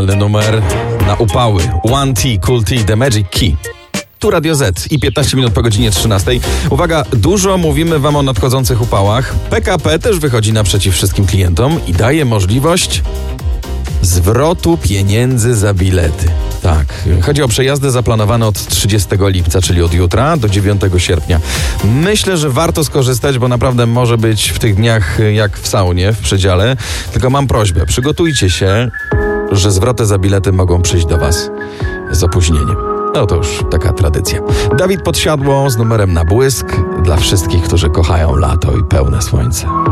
Numer na upały. One T, Cool T, The Magic Key. Tu Radio Z i 15 minut po godzinie 13. Uwaga, dużo mówimy wam o nadchodzących upałach. PKP też wychodzi naprzeciw wszystkim klientom i daje możliwość zwrotu pieniędzy za bilety. Tak, chodzi o przejazdy zaplanowane od 30 lipca, czyli od jutra do 9 sierpnia. Myślę, że warto skorzystać, bo naprawdę może być w tych dniach jak w saunie, w przedziale. Tylko mam prośbę, przygotujcie się, że zwroty za bilety mogą przyjść do was z opóźnieniem. No to już taka tradycja. Dawid Podsiadło z numerem na błysk dla wszystkich, którzy kochają lato i pełne słońce.